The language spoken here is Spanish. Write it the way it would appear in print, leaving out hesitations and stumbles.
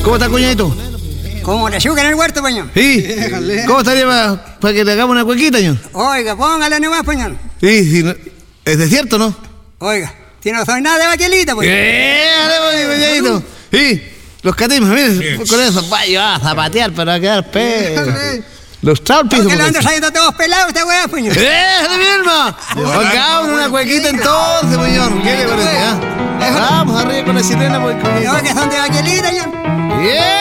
¿Cómo está, cuñadito? Como la yuca en el huerto, pañón. ¿Sí? ¿Cómo estaría para que le hagamos una cuequita, ño? Oiga, póngale nomás, pañón. Sí, es desierto, ¿no? Oiga, tiene razón, nada de baquelita, pues. Dale, cuñadito. Sí, los catimas, miren, con eso, vaya a zapatear, pero va a quedar los trampis. ¿Por qué lo ando saliendo todos pelados esta weá, pañón? ¡De misma! Hagamos una cuequita entonces, pañón. ¿Qué le parece, ah? Vamos arriba con la sirena, pues, No, que son de baquelita, pañón. ¡Bien!